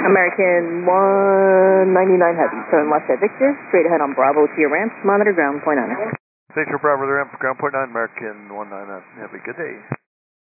American 199 Heavy, turn left at Victor, straight ahead on Bravo to your ramp, monitor ground point 9. Thanks for Bravo to the ramp, ground point 9, American 199 Heavy. Good day.